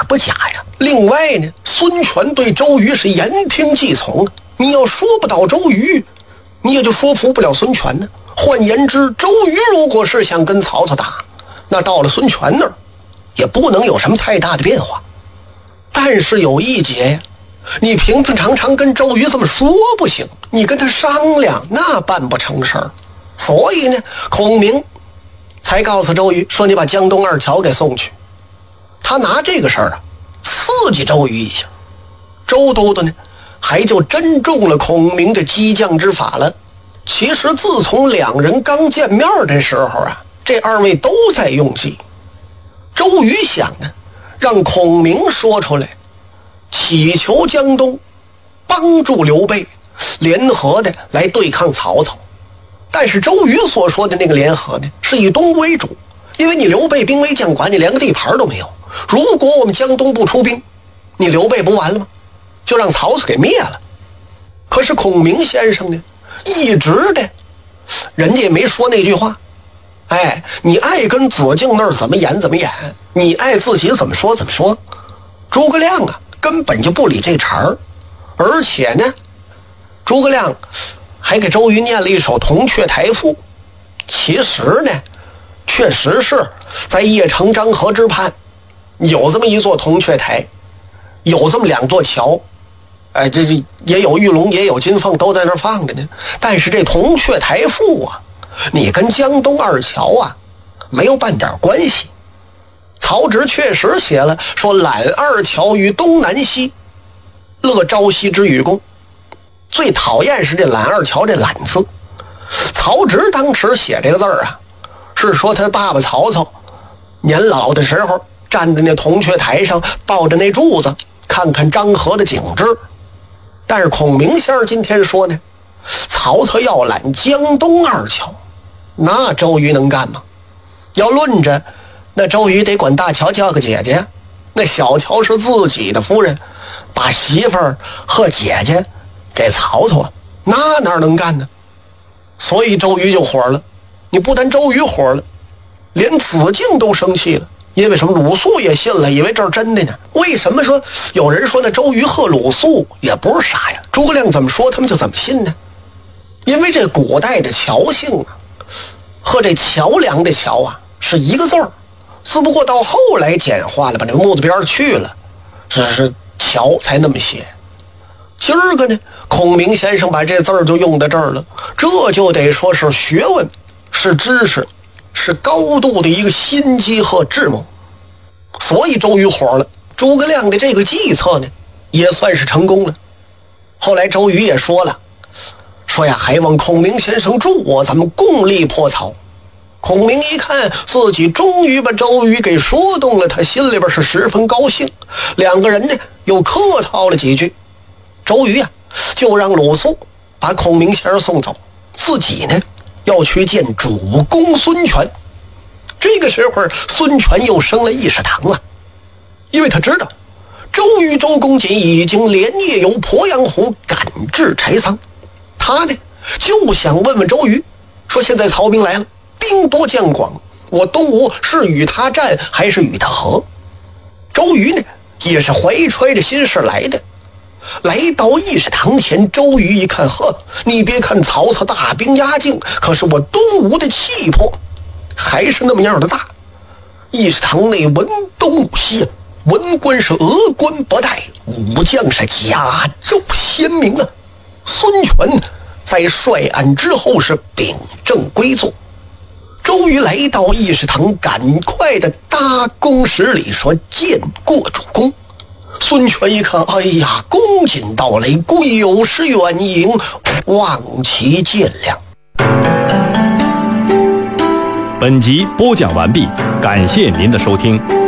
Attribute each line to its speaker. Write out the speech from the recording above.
Speaker 1: 不假呀。另外呢，孙权对周瑜是言听计从，你要说不到周瑜，你也就说服不了孙权呢。换言之，周瑜如果是想跟曹操打，那到了孙权那儿也不能有什么太大的变化。但是有一节呀，你平平常常跟周瑜这么说不行，你跟他商量那办不成事儿。所以呢，孔明才告诉周瑜说，你把江东二乔给送去。他拿这个事儿啊刺激周瑜一下，周都督呢还就真中了孔明的激将之法了。其实自从两人刚见面的时候啊，这二位都在用计。周瑜想呢，让孔明说出来，祈求江东帮助刘备联合的来对抗曹操。但是周瑜所说的那个联合呢，是以东为主，因为你刘备兵为将管，你连个地盘都没有。如果我们江东不出兵，你刘备不完了吗？就让曹操给灭了。可是孔明先生呢，一直的人家也没说那句话，你爱跟子敬那儿怎么演怎么演，你爱自己怎么说怎么说。诸葛亮啊根本就不理这茬儿，而且呢，诸葛亮还给周瑜念了一首《铜雀台赋》。其实呢，确实是在邺城漳河之畔有这么一座铜雀台，有这么两座桥，这也有玉龙也有金凤都在那儿放着呢。但是这《铜雀台赋》啊，你跟江东二乔啊没有半点关系。曹植确实写了说，揽二乔于东南西，乐朝夕之与共。最讨厌是这揽二乔这揽字。曹植当时写这个字儿啊，是说他爸爸曹操年老的时候站在那铜雀台上，抱着那柱子看看漳河的景致。但是孔明先生今天说呢，曹操要揽江东二乔，那周瑜能干吗？要论着，那周瑜得管大乔叫个姐姐，那小乔是自己的夫人，把媳妇儿和姐姐给曹操，那哪能干呢？所以周瑜就火了。你不但周瑜火了，连子敬都生气了。因为什么？鲁肃也信了，以为这是真的呢。为什么说有人说那周瑜和鲁肃也不是傻呀？诸葛亮怎么说他们就怎么信呢？因为这古代的乔姓啊和这桥梁的桥啊是一个字儿，只不过到后来简化了，把那个木字边去了，只是乔才那么写。今儿个呢，孔明先生把这字儿就用到这儿了，这就得说是学问，是知识，是高度的一个心机和智谋。所以周瑜火了。诸葛亮的这个计策呢也算是成功了。后来周瑜也说了，说呀，还望孔明先生助我，咱们共力破曹。孔明一看自己终于把周瑜给说动了，他心里边是十分高兴。两个人呢又客套了几句，周瑜啊就让鲁肃把孔明先生送走，自己呢要去见主公孙权。这个时候孙权又生了议事堂了，因为他知道周瑜周公瑾已经连夜由鄱阳湖赶至柴桑，他呢就想问问周瑜，说现在曹兵来了，兵多将广，我东吴是与他战还是与他和？周瑜呢也是怀揣着心事来的。来到议事堂前，周瑜一看，你别看曹操大兵压境，可是我东吴的气魄还是那么样的大。议事堂内文东武西，文官是峨冠博带，武将是甲胄鲜明啊。孙权在率案之后是秉正归坐。周瑜来到议事堂，赶快的搭躬施礼，说见过主公。孙权一看，哎呀，公瑾到来，贵有失远迎，望其见谅。
Speaker 2: 本集播讲完毕，感谢您的收听。